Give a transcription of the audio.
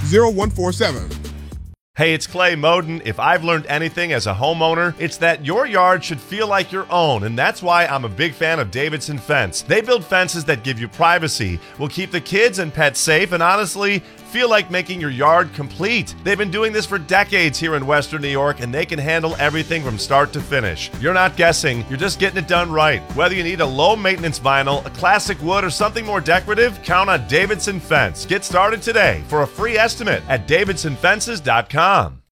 0147. Hey, it's Clay Moden. If I've learned anything as a homeowner, it's that your yard should feel like your own, and that's why I'm a big fan of Davidson Fence. They build fences that give you privacy, will keep the kids and pets safe, and honestly, feel like making your yard complete. They've been doing this for decades here in Western New York, and they can handle everything from start to finish. You're not guessing, you're just getting it done right. Whether you need a low-maintenance vinyl, a classic wood, or something more decorative, count on Davidson Fence. Get started today for a free estimate at davidsonfences.com.